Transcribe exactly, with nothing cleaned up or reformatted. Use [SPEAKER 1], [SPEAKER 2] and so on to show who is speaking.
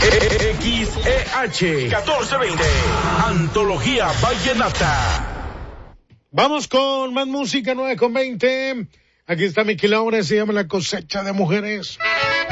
[SPEAKER 1] X E H catorce veinte, Antología Vallenata.
[SPEAKER 2] Vamos con más música, nueve con veinte. Aquí está Miki Laura, se llama La Cosecha de Mujeres.